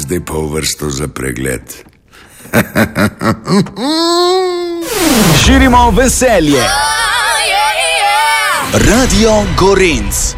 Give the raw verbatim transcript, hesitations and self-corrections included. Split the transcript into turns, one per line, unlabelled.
zdaj pa v vrsto za pregled.
Širimo veselje. Radio Gorenc.